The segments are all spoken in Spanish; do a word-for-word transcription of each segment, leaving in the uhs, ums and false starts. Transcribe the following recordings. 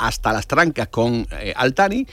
hasta las trancas con eh, Altani.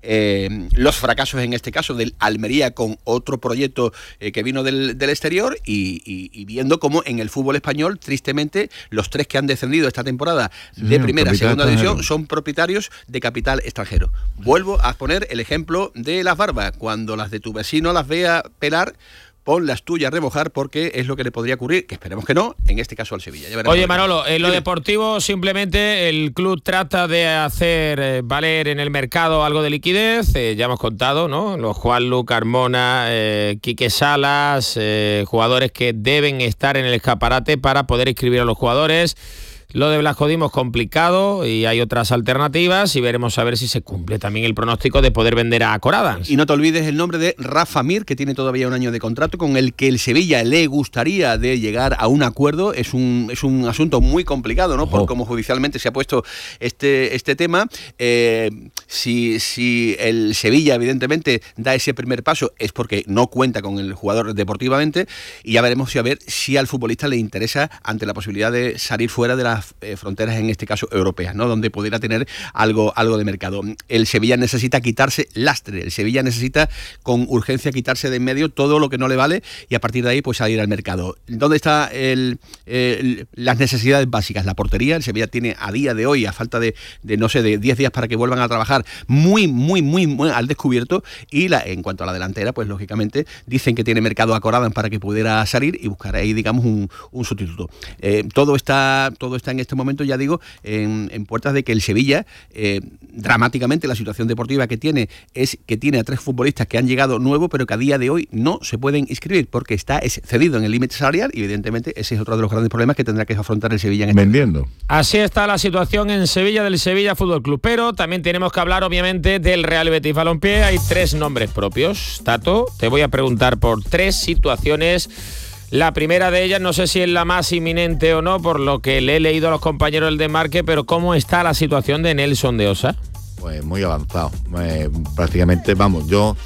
Eh, los fracasos en este caso del Almería con otro proyecto eh, que vino del, del exterior y, y, y viendo cómo en el fútbol español, tristemente, los tres que han descendido esta temporada sí, de primera a segunda extranjero. división son propietarios de capital extranjero. Vuelvo a poner el ejemplo de las barbas. Cuando las de tu vecino las vea pelar, pon las tuyas a remojar, porque es lo que le podría ocurrir, que esperemos que no, en este caso al Sevilla. Oye, Manolo, en lo deportivo simplemente el club trata de hacer eh, valer en el mercado algo de liquidez, eh, ya hemos contado, ¿no? Los Juanlu, Carmona, eh, Quique Salas, eh, jugadores que deben estar en el escaparate para poder inscribir a los jugadores. Lo de Blasco Dimos complicado y hay otras alternativas y veremos a ver si se cumple también el pronóstico de poder vender a Coradans. Y no te olvides el nombre de Rafa Mir, que tiene todavía un año de contrato, con el que el Sevilla le gustaría de llegar a un acuerdo. Es un, es un asunto muy complicado, ¿no? Por cómo judicialmente se ha puesto este, este tema. Eh, si, si el Sevilla evidentemente da ese primer paso es porque no cuenta con el jugador deportivamente, y ya veremos si a ver si al futbolista le interesa ante la posibilidad de salir fuera de la fronteras, en este caso europeas, ¿no? Donde pudiera tener algo, algo de mercado. El Sevilla necesita quitarse lastre, el Sevilla necesita con urgencia quitarse de en medio todo lo que no le vale y a partir de ahí pues salir al mercado. ¿Dónde está el, el, las necesidades básicas? La portería. El Sevilla tiene a día de hoy, a falta de, de no sé, de diez días para que vuelvan a trabajar, muy, muy, muy, muy al descubierto. Y la, en cuanto a la delantera, pues lógicamente dicen que tiene mercado a Coradans para que pudiera salir y buscar ahí, digamos, un, un sustituto. Eh, todo está, todo está en este momento, ya digo, en, en puertas de que el Sevilla, eh, dramáticamente la situación deportiva que tiene es que tiene a tres futbolistas que han llegado nuevos, pero que a día de hoy no se pueden inscribir porque está excedido en el límite salarial y evidentemente ese es otro de los grandes problemas que tendrá que afrontar el Sevilla en este vendiendo. momento. Así está la situación en Sevilla del Sevilla Fútbol Club, pero también tenemos que hablar obviamente del Real Betis Balompié. Hay tres nombres propios. Tato, te voy a preguntar por tres situaciones. La primera de ellas, no sé si es la más inminente o no, por lo que le he leído a los compañeros del Desmarque, pero ¿cómo está la situación de Nelson de Osa? Pues muy avanzado. Eh, prácticamente, vamos, yo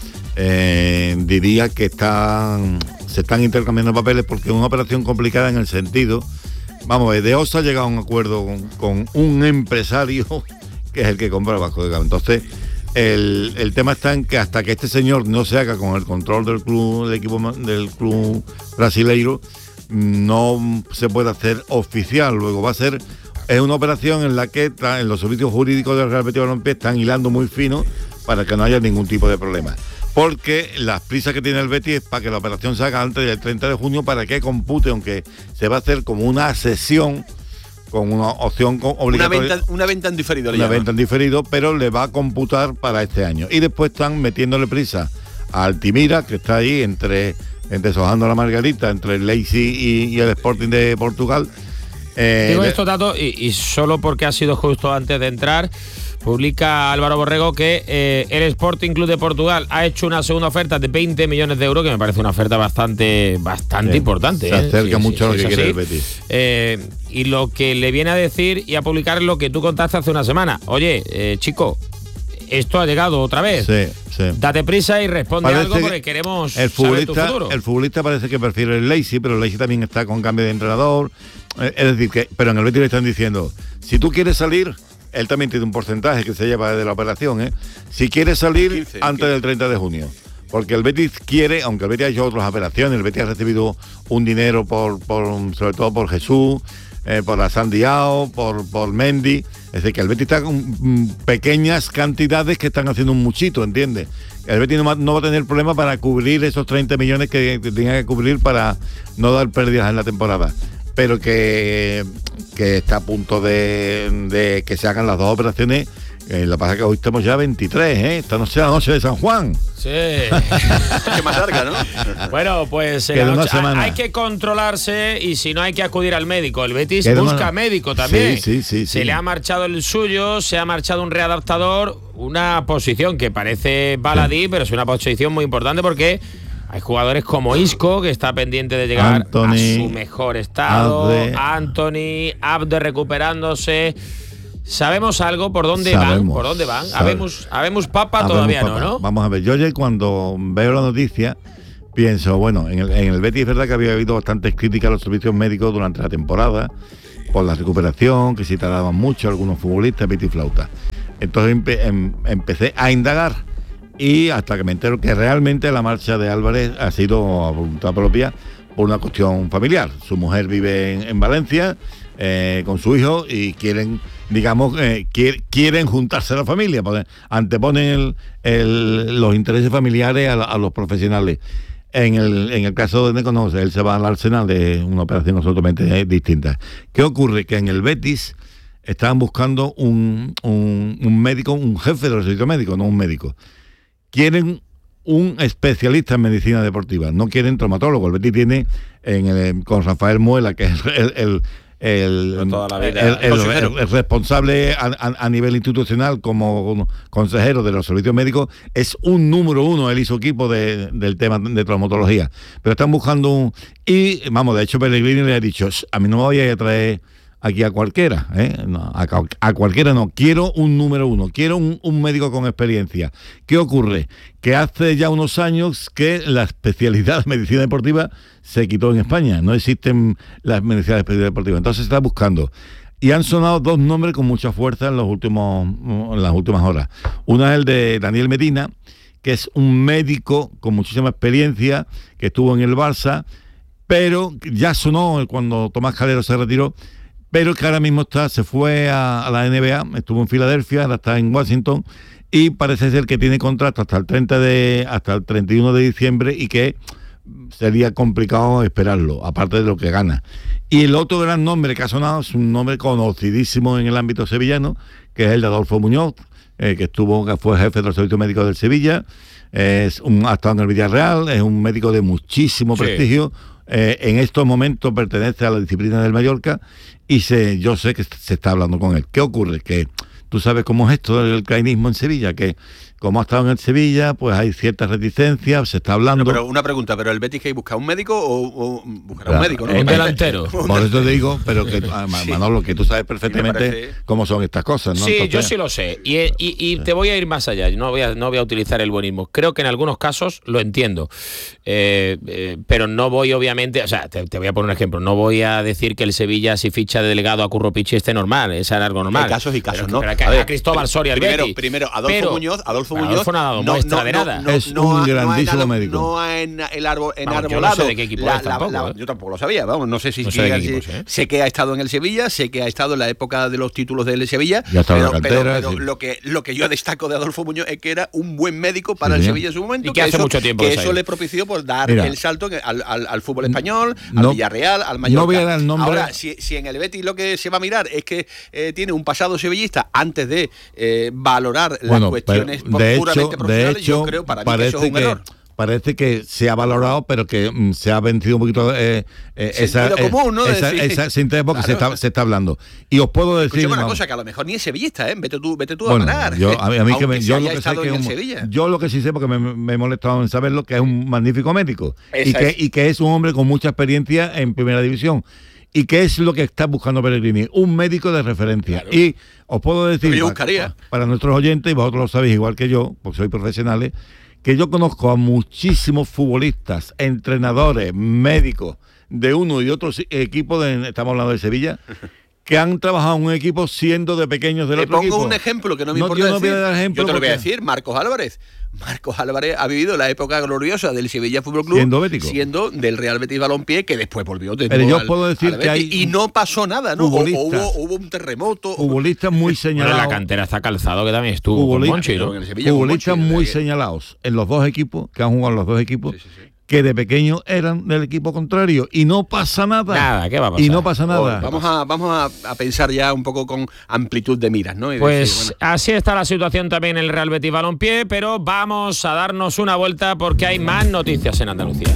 eh, diría que están, se están intercambiando papeles porque es una operación complicada en el sentido, vamos, de Osa ha llegado a un acuerdo con, con un empresario que es el que compra el Vasco de Gama. Entonces, El, el tema está en que hasta que este señor no se haga con el control del club, del equipo del club brasileiro, no se puede hacer oficial. Luego va a ser, es una operación en la que en los servicios jurídicos del Real Betis Balompié están hilando muy fino para que no haya ningún tipo de problema. Porque las prisas que tiene el Betis es para que la operación se haga antes del treinta de junio para que compute, aunque se va a hacer como una sesión con una opción obligatoria. Una venta, una venta en diferido. Una venta en diferido, pero le va a computar para este año. Y después están metiéndole prisa a Altimira, que está ahí entre, entre Sojando la Margarita, entre el Leipzig y, y el Sporting de Portugal. Eh, Digo estos datos y, y solo porque ha sido justo antes de entrar. Publica Álvaro Borrego que eh, el Sporting Club de Portugal ha hecho una segunda oferta de veinte millones de euros, que me parece una oferta bastante bastante sí, importante. Se acerca eh, sí, mucho sí, a lo que quiere así. el Betis. Eh, y lo que le viene a decir y a publicar lo que tú contaste hace una semana. Oye, eh, chico, esto ha llegado otra vez. Sí, sí. Date prisa y responde parece algo porque queremos el saber tu futbolista, futuro. El futbolista parece que prefiere el Leipzig, pero el Leipzig también está con cambio de entrenador. Eh, es decir, que pero en el Betis le están diciendo, si tú quieres salir, él también tiene un porcentaje que se lleva de la operación, ¿eh? Si quiere salir quince, antes quince. del treinta de junio. Porque el Betis quiere, aunque el Betis ha hecho otras operaciones, el Betis ha recibido un dinero por, por sobre todo por Jesús, eh, por la Sandiao, por, por Mendy. Es decir, que el Betis está con mm, pequeñas cantidades que están haciendo un muchito, ¿entiendes? El Betis no va, no va a tener problema para cubrir esos treinta millones que, que tenga que cubrir para no dar pérdidas en la temporada. Pero que, que está a punto de, de que se hagan las dos operaciones. Eh, lo que pasa es que hoy estamos ya veintitrés, ¿eh? Esta noche es la noche de San Juan. Sí. Qué más larga, ¿no? Bueno, pues eh, noche, hay que controlarse y si no hay que acudir al médico. El Betis Queda busca una... médico también. Sí, sí, sí, se sí. le ha marchado el suyo, se ha marchado un readaptador, una posición que parece baladí, sí. pero es una posición muy importante porque hay jugadores como Isco, que está pendiente de llegar Anthony, a su mejor estado. Abde. Anthony, Abde recuperándose. ¿Sabemos algo por dónde Sabemos, van? ¿Por dónde van? Habemos, habemos papa habemos todavía papa. no, ¿no? Vamos a ver, yo cuando veo la noticia pienso, bueno, en el, en el Betis es verdad que había habido bastantes críticas a los servicios médicos durante la temporada por la recuperación, que si tardaban mucho algunos futbolistas, Betis flauta. Entonces empe- em- empecé a indagar y hasta que me entero que realmente la marcha de Álvarez ha sido a voluntad propia por una cuestión familiar. Su mujer vive en, en Valencia eh, con su hijo y quieren, digamos, eh, quier, quieren juntarse a la familia, porque anteponen el, el, los intereses familiares a, la, a los profesionales. En el, en el caso de Neco, no, él se va al Arsenal, de una operación absolutamente distinta. ¿Qué ocurre? Que en el Betis estaban buscando un, un, un médico, un jefe del servicio médico, no un médico. Quieren un especialista en medicina deportiva, no quieren traumatólogo. El Betis tiene en el, con Rafael Muela, que es el, el El, toda la vida, el, el, el, el responsable a, a, a nivel institucional como consejero de los servicios médicos, es un número uno, él y su equipo de, del tema de traumatología. Pero están buscando un... Y, vamos, de hecho Pellegrini le ha dicho, a mí no me voy a traer aquí a cualquiera, ¿eh? No, a, a cualquiera no, quiero un número uno, quiero un, un médico con experiencia. ¿Qué ocurre? Que hace ya unos años que la especialidad de medicina deportiva se quitó en España, no existen las medicinas de especialidad deportiva, entonces se está buscando. Y han sonado dos nombres con mucha fuerza en, los últimos, en las últimas horas. Uno es el de Daniel Medina, que es un médico con muchísima experiencia, que estuvo en el Barça, pero ya sonó cuando Tomás Calero se retiró, pero que ahora mismo está, se fue a, a la N B A, estuvo en Filadelfia, ahora está en Washington, y parece ser que tiene contrato hasta el treinta de, hasta el treinta y uno de diciembre y que sería complicado esperarlo, aparte de lo que gana. Y el otro gran nombre que ha sonado es un nombre conocidísimo en el ámbito sevillano, que es el de Adolfo Muñoz, eh, que estuvo, que fue jefe del servicio médico del Sevilla, es un, ha estado en el Villarreal, es un médico de muchísimo sí. prestigio. Eh, en estos momentos pertenece a la disciplina del Mallorca y se, yo sé que se está hablando con él. ¿Qué ocurre? Que tú sabes cómo es esto del cainismo en Sevilla, que como ha estado en el Sevilla, pues hay ciertas reticencias, se está hablando... Pero, pero una pregunta, ¿pero el Betis que busca un médico o, o buscará claro, un médico? ¿no? Un delantero. Por eso te digo, pero que sí. Manolo, que tú sabes perfectamente parece... cómo son estas cosas, ¿no? Sí, Entonces, yo sí lo sé. Y, y, y te voy a ir más allá, no voy a, no voy a utilizar el buenismo. Creo que en algunos casos lo entiendo, eh, eh, pero no voy obviamente... O sea, te, te voy a poner un ejemplo. No voy a decir que el Sevilla, si ficha de delegado a Curro Pichi, esté normal, es algo normal. Hay casos y casos, pero, ¿no? Pero, pero a, ver, a Cristóbal Soria, el primero, Betis. Primero, Adolfo pero, Muñoz, Adolfo Muñoz... Adolfo no ha dado muestra no, de no, nada. No, es no, un no, grandísimo no médico. No ha en el árbol, en vamos, arbolado. Yo no sé de qué equipo la, es tampoco. La, la, ¿eh? Yo tampoco lo sabía, vamos, no sé si... No sé, si, equipos, si ¿eh? Sé que ha estado en el Sevilla, sé que ha estado en la época de los títulos del Sevilla, ya está pero, en la cantera, pero, pero sí. lo, que, lo que yo destaco de Adolfo Muñoz es que era un buen médico para sí, el Sevilla en su momento, y que, que hace eso, mucho tiempo que que eso le propició por dar Mira, el salto al, al, al fútbol español, no, al Villarreal, al Mallorca. No voy a dar el nombre. Ahora, si, si en el Betis lo que se va a mirar es que eh, tiene un pasado sevillista, antes de eh, valorar bueno, las cuestiones pero, de puramente hecho, profesionales, de hecho, yo creo para mí que eso es un que, error. Parece que se ha valorado, pero que mm, se ha vencido un poquito eh, eh, esa, común, ¿no? esa, esa, esa, esa interés porque claro. se, está, se está hablando. Y os puedo decir... Escúchame una cosa, que a lo mejor ni es sevillista, ¿eh? Vete tú, vete tú bueno, a parar. Yo, a mí, a mí que me, yo, lo que sé que en un, Sevilla. yo lo que sí sé, porque me, me he molestado en saberlo, que es un magnífico médico. Y que, es. y que es un hombre con mucha experiencia en primera división. ¿Y qué es lo que está buscando Pellegrini? Un médico de referencia. Claro. Y os puedo decir, yo para, para nuestros oyentes, y vosotros lo sabéis igual que yo, porque sois profesionales, que yo conozco a muchísimos futbolistas, entrenadores, médicos de uno y otro equipo, de, estamos hablando de Sevilla, que han trabajado en un equipo siendo de pequeños del Te otro pongo equipo. un ejemplo que no me no, importa yo no decir. Voy a dar ejemplo yo te lo porque... voy a decir, Marcos Álvarez. Marcos Álvarez ha vivido la época gloriosa del Sevilla Fútbol Club siendo bético, siendo del Real Betis Balompié, que después volvió de pero yo al, puedo decir que hay y no pasó nada, ¿no? O, o hubo, hubo un terremoto. Futbolistas muy señalados. Bueno, la cantera está Calzado, que también estuvo futbolista, con Monchi, ¿no? En Sevilla, futbolistas con Monchi, muy que... señalados en los dos equipos, que han jugado los dos equipos. Sí, sí, sí. Que de pequeños eran del equipo contrario y no pasa nada. Nada, ¿qué va a pasar? Y no pasa nada. Oh, vamos a vamos a, a pensar ya un poco con amplitud de miras, ¿no? Y pues decir, bueno. Así está la situación también en el Real Betis Balompié, pero vamos a darnos una vuelta porque hay más noticias en Andalucía.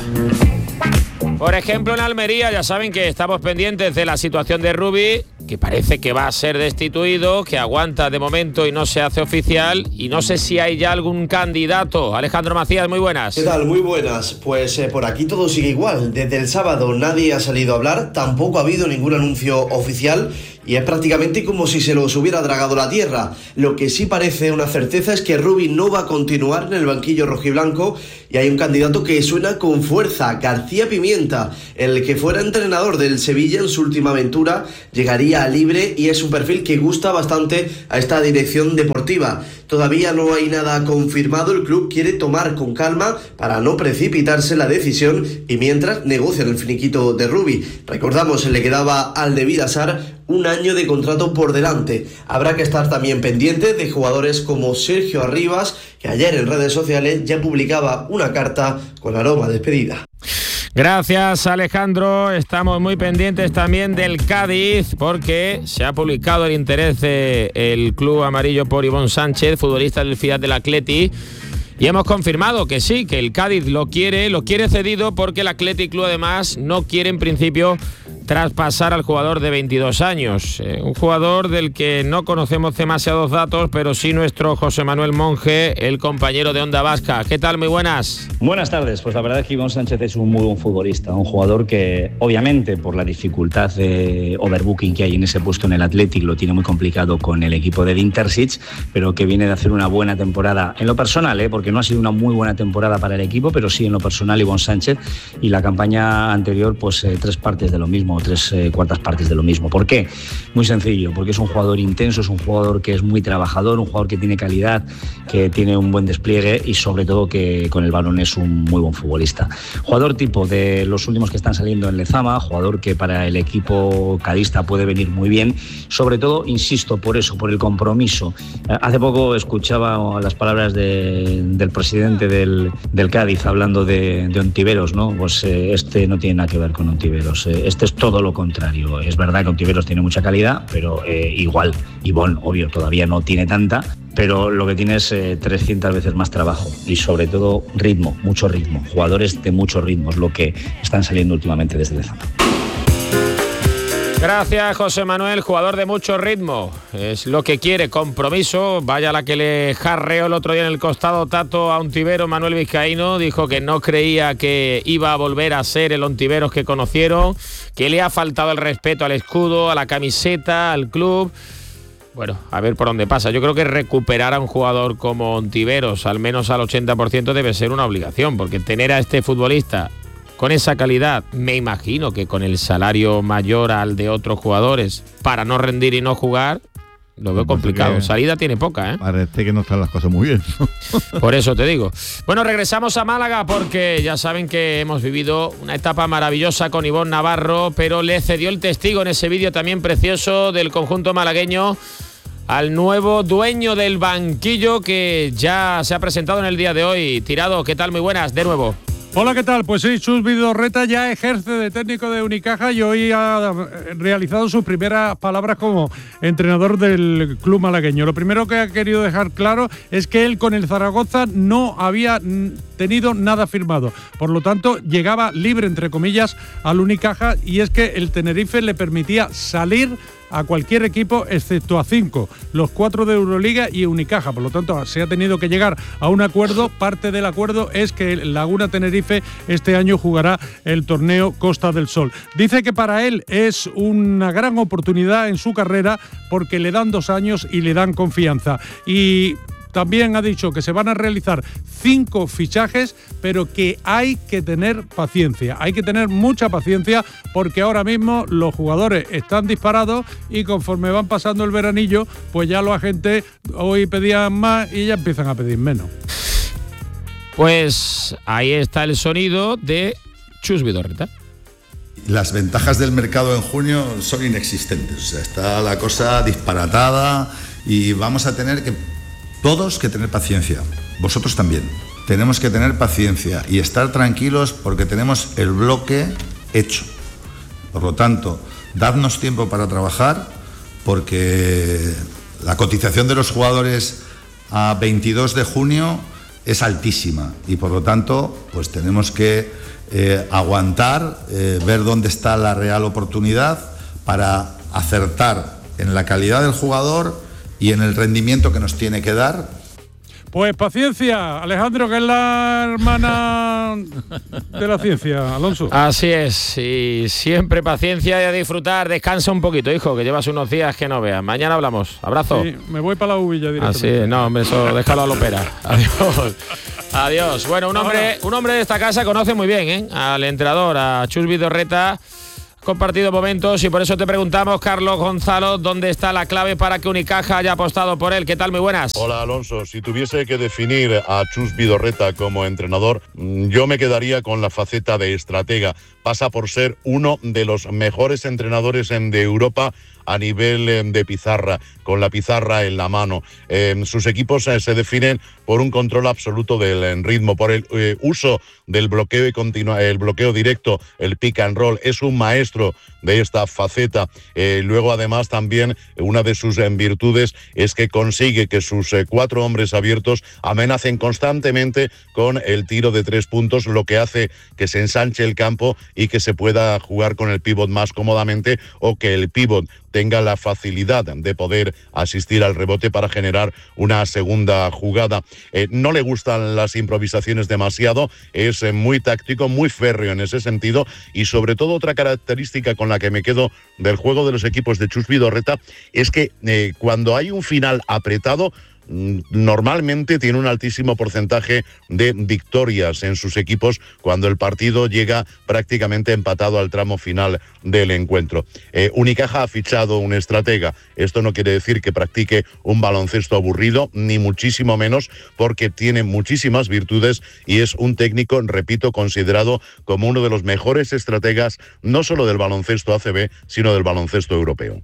Por ejemplo, en Almería ya saben que estamos pendientes de la situación de Rubi, que parece que va a ser destituido, que aguanta de momento y no se hace oficial, y no sé si hay ya algún candidato. Alejandro Macías, muy buenas. ¿Qué tal? Muy buenas. Pues eh, por aquí todo sigue igual. Desde el sábado nadie ha salido a hablar, tampoco ha habido ningún anuncio oficial y es prácticamente como si se los hubiera tragado la tierra. Lo que sí parece una certeza es que Rubi no va a continuar en el banquillo rojiblanco y hay un candidato que suena con fuerza, García Pimienta, el que fuera entrenador del Sevilla en su última aventura, llegaría a libre y es un perfil que gusta bastante a esta dirección deportiva. Todavía no hay nada confirmado, el club quiere tomar con calma para no precipitarse la decisión y mientras negocian el finiquito de Rubi. Recordamos, le quedaba al de Vidassar un año de contrato por delante. Habrá que estar también pendiente de jugadores como Sergio Arribas, que ayer en redes sociales ya publicaba una carta con aroma de despedida. Gracias, Alejandro. Estamos muy pendientes también del Cádiz porque se ha publicado el interés del club amarillo por Ivonne Sánchez, futbolista del Fiat del Atleti. Y hemos confirmado que sí, que el Cádiz lo quiere, lo quiere cedido porque el Athletic Club además no quiere en principio traspasar al jugador de veintidós años. Eh, un jugador del que no conocemos demasiados datos, pero sí nuestro José Manuel Monge, el compañero de Onda Vasca. ¿Qué tal? Muy buenas. Buenas tardes. Pues la verdad es que Ivonne Sánchez es un muy buen futbolista, un jugador que obviamente por la dificultad de overbooking que hay en ese puesto en el Athletic lo tiene muy complicado con el equipo de Intersic, pero que viene de hacer una buena temporada en lo personal, ¿eh? porque no ha sido una muy buena temporada para el equipo, pero sí en lo personal Ivonne Sánchez, y la campaña anterior pues eh, tres partes de lo mismo, tres eh, cuartas partes de lo mismo. ¿Por qué? Muy sencillo, porque es un jugador intenso, es un jugador que es muy trabajador, un jugador que tiene calidad, que tiene un buen despliegue y sobre todo que con el balón es un muy buen futbolista. Jugador tipo de los últimos que están saliendo en Lezama, jugador que para el equipo cadista puede venir muy bien, sobre todo, insisto, por eso, por el compromiso. Hace poco escuchaba las palabras de, del presidente del, del Cádiz hablando de, de Ontiveros, ¿no? Pues eh, este no tiene nada que ver con Ontiveros, eh, este es todo lo contrario. Es verdad que Ontiveros tiene mucha calidad, pero eh, igual, Ivonne, obvio, todavía no tiene tanta, pero lo que tiene es eh, trescientas veces más trabajo y sobre todo ritmo, mucho ritmo, jugadores de mucho ritmo, es lo que están saliendo últimamente desde Lezama. Gracias, José Manuel, jugador de mucho ritmo. Es lo que quiere, compromiso. Vaya la que le jarreó el otro día en el costado Tato a Ontiveros, Manuel Vizcaíno. Dijo que no creía que iba a volver a ser el Ontiveros que conocieron, que le ha faltado el respeto al escudo, a la camiseta, al club. Bueno, a ver por dónde pasa. Yo creo que recuperar a un jugador como Ontiveros, al menos al ochenta por ciento, debe ser una obligación, porque tener a este futbolista con esa calidad, me imagino que con el salario mayor al de otros jugadores, para no rendir y no jugar, lo veo complicado. Salida tiene poca, ¿eh? Parece que no están las cosas muy bien. Por eso te digo. Bueno, regresamos a Málaga porque ya saben que hemos vivido una etapa maravillosa con Ivonne Navarro, pero le cedió el testigo en ese vídeo también precioso del conjunto malagueño al nuevo dueño del banquillo que ya se ha presentado en el día de hoy. Tirado, ¿qué tal? Muy buenas, de nuevo. Hola, ¿qué tal? Pues sí, Chus Vidorreta ya ejerce de técnico de Unicaja y hoy ha realizado sus primeras palabras como entrenador del club malagueño. Lo primero que ha querido dejar claro es que él con el Zaragoza no había tenido nada firmado. Por lo tanto, llegaba libre, entre comillas, al Unicaja, y es que el Tenerife le permitía salir a cualquier equipo excepto a cinco, los cuatro de Euroliga y Unicaja. Por lo tanto, se ha tenido que llegar a un acuerdo. Parte del acuerdo es que Laguna Tenerife este año jugará el torneo Costa del Sol. Dice que para él es una gran oportunidad en su carrera porque le dan dos años y le dan confianza. Y también ha dicho que se van a realizar cinco fichajes, pero que hay que tener paciencia. Hay que tener mucha paciencia porque ahora mismo los jugadores están disparados y conforme van pasando el veranillo, pues ya los agentes hoy pedían más y ya empiezan a pedir menos. Pues ahí está el sonido de Chus Vidorreta. Las ventajas del mercado en junio son inexistentes. O sea, está la cosa disparatada y vamos a tener que todos que tener paciencia, vosotros también. Tenemos que tener paciencia y estar tranquilos porque tenemos el bloque hecho. Por lo tanto, dadnos tiempo para trabajar porque la cotización de los jugadores a veintidós de junio es altísima y por lo tanto, pues tenemos que eh, aguantar, eh, ver dónde está la real oportunidad para acertar en la calidad del jugador y en el rendimiento que nos tiene que dar. Pues paciencia, Alejandro, que es la hermana de la ciencia, Alonso. Así es, y siempre paciencia y a disfrutar. Descansa un poquito, hijo, que llevas unos días que no veas. Mañana hablamos. Abrazo. Sí, me voy para la uvilla directamente. Así es, no, hombre, eso déjalo a la ópera. Adiós. Adiós. Bueno, un hombre, un hombre de esta casa conoce muy bien, ¿eh?, al entrenador, a Chus Vidorreta. Compartido momentos y por eso te preguntamos, Carlos Gonzalo, ¿dónde está la clave para que Unicaja haya apostado por él? ¿Qué tal? Muy buenas. Hola, Alonso. Si tuviese que definir a Chus Vidorreta como entrenador, yo me quedaría con la faceta de estratega. Pasa por ser uno de los mejores entrenadores de Europa a nivel de pizarra, con la pizarra en la mano. Eh, sus equipos eh, se definen por un control absoluto del ritmo, por el eh, uso del bloqueo y continua, el bloqueo directo, el pick and roll. Es un maestro de esta faceta. Eh, luego, además, también una de sus eh, virtudes es que consigue que sus eh, cuatro hombres abiertos amenacen constantemente con el tiro de tres puntos, lo que hace que se ensanche el campo y que se pueda jugar con el pívot más cómodamente, o que el pívot tenga la facilidad de poder asistir al rebote para generar una segunda jugada. Eh, no le gustan las improvisaciones demasiado, es eh, muy táctico, muy férreo en ese sentido, y sobre todo otra característica con la que me quedo del juego de los equipos de Chus Vidorreta es que eh, cuando hay un final apretado, normalmente tiene un altísimo porcentaje de victorias en sus equipos cuando el partido llega prácticamente empatado al tramo final del encuentro. Eh, Unicaja ha fichado un estratega. Esto no quiere decir que practique un baloncesto aburrido, ni muchísimo menos, porque tiene muchísimas virtudes y es un técnico, repito, considerado como uno de los mejores estrategas, no solo del baloncesto A C B, sino del baloncesto europeo.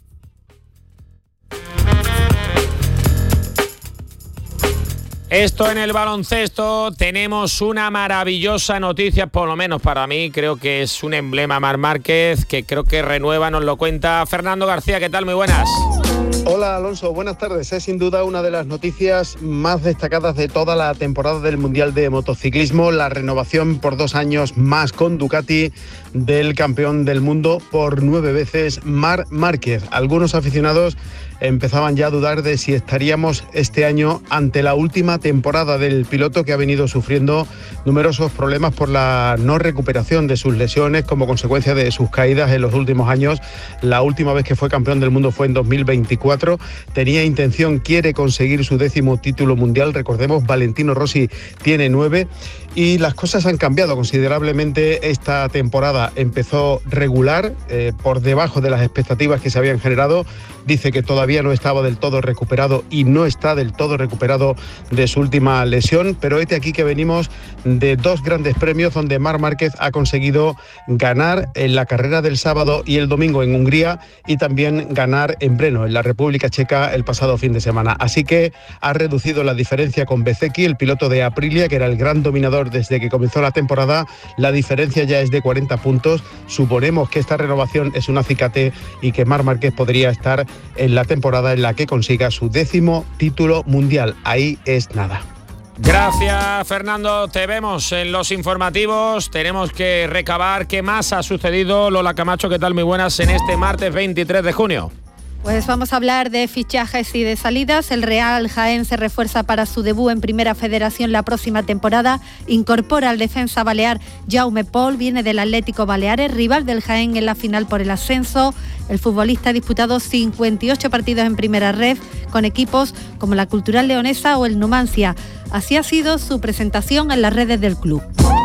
Esto en el baloncesto, tenemos una maravillosa noticia, por lo menos para mí, creo que es un emblema. Marc Márquez, que creo que renueva, nos lo cuenta Fernando García. ¿Qué tal? Muy buenas. Hola, Alonso, buenas tardes. Es sin duda una de las noticias más destacadas de toda la temporada del Mundial de Motociclismo, la renovación por dos años más con Ducati del campeón del mundo por nueve veces, Marc Márquez. Algunos aficionados empezaban ya a dudar de si estaríamos este año ante la última temporada del piloto, que ha venido sufriendo numerosos problemas por la no recuperación de sus lesiones como consecuencia de sus caídas en los últimos años. La última vez que fue campeón del mundo fue en dos mil veinticuatro. Tenía intención, quiere conseguir su décimo título mundial. Recordemos, Valentino Rossi tiene nueve. Y las cosas han cambiado considerablemente esta temporada. Empezó regular, eh, por debajo de las expectativas que se habían generado. Dice que todavía no estaba del todo recuperado y no está del todo recuperado de su última lesión, pero este aquí que venimos de dos grandes premios donde Marc Márquez ha conseguido ganar en la carrera del sábado y el domingo en Hungría, y también ganar en Brno, en la República Checa, el pasado fin de semana. Así que ha reducido la diferencia con Bezzecchi, el piloto de Aprilia, que era el gran dominador desde que comenzó la temporada. La diferencia ya es de cuarenta puntos. Suponemos que esta renovación es un acicate y que Marc Márquez podría estar en la temporada en la que consiga su décimo título mundial. Ahí es nada. Gracias, Fernando. Te vemos en los informativos. Tenemos que recabar qué más ha sucedido. Lola Camacho, ¿qué tal? Muy buenas en este martes veintitrés de junio. Pues vamos a hablar de fichajes y de salidas. El Real Jaén se refuerza para su debut en Primera Federación la próxima temporada. Incorpora al defensa balear Jaume Pol, viene del Atlético Baleares, rival del Jaén en la final por el ascenso. El futbolista ha disputado cincuenta y ocho partidos en Primera Ref con equipos como la Cultural Leonesa o el Numancia. Así ha sido su presentación en las redes del club.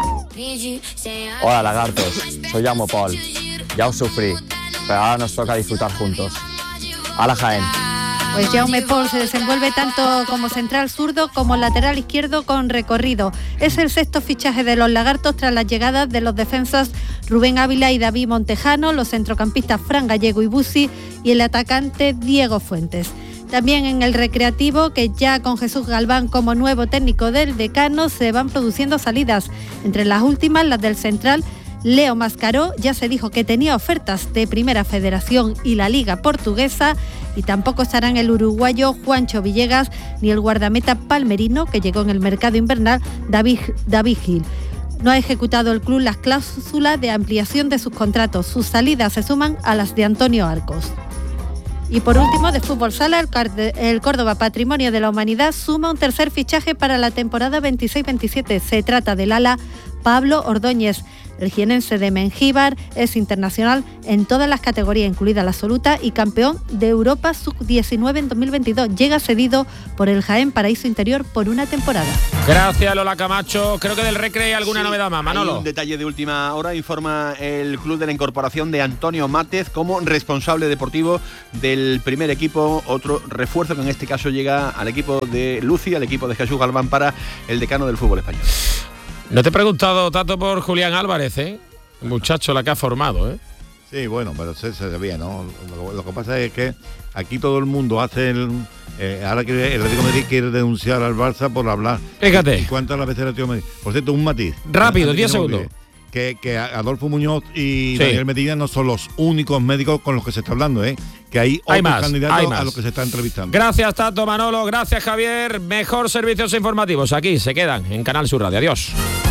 Hola, lagartos, soy Jaume Pol. Ya os sufrí, pero ahora nos toca disfrutar juntos. A la Jaén. Pues Jaume Pol se desenvuelve tanto como central zurdo como lateral izquierdo con recorrido. Es el sexto fichaje de los lagartos tras las llegadas de los defensas Rubén Ávila y David Montejano, los centrocampistas Fran Gallego y Busi y el atacante Diego Fuentes. También en el Recreativo, que ya con Jesús Galván como nuevo técnico del decano, se van produciendo salidas. Entre las últimas, las del central Leo Mascaró. Ya se dijo que tenía ofertas de Primera Federación y la Liga Portuguesa, y tampoco estarán el uruguayo Juancho Villegas ni el guardameta palmerino, que llegó en el mercado invernal, David, David Gil. No ha ejecutado el club las cláusulas de ampliación de sus contratos. Sus salidas se suman a las de Antonio Arcos. Y por último, de fútbol sala, el, Car- el Córdoba Patrimonio de la Humanidad suma un tercer fichaje para la temporada veintiséis veintisiete. Se trata del ala Pablo Ordóñez. El jienense de Mengíbar es internacional en todas las categorías, incluida la absoluta, y campeón de Europa sub diecinueve en dos mil veintidós. Llega cedido por el Jaén Paraíso Interior por una temporada. Gracias, Lola Camacho. Creo que del Recre hay alguna Sí, novedad más, Manolo. Hay un detalle de última hora. Informa el club de la incorporación de Antonio Mátez como responsable deportivo del primer equipo. Otro refuerzo que en este caso llega al equipo de Luci, al equipo de Jesús Galván, para el decano del fútbol español. No te he preguntado, Tato, por Julián Álvarez, ¿eh? El muchacho la que ha formado, ¿eh? Sí, bueno, pero se, se sabía, ¿no? Lo, lo que pasa es que aquí todo el mundo hace el... Eh, ahora que el Atlético de Madrid quiere denunciar al Barça por hablar. Fíjate. ¿Y cuántas las veces el Atlético de Madrid? Por cierto, un matiz. Rápido, Antes diez que no segundos. olvide, Que, que Adolfo Muñoz y Sí. Daniel Medina no son los únicos médicos con los que se está hablando, ¿eh? Que hay, Hay otros más, candidatos hay más. a los que se está entrevistando. Gracias, Tato, Manolo. Gracias, Javier. Mejor servicios informativos. Aquí se quedan en Canal Sur Radio. Adiós.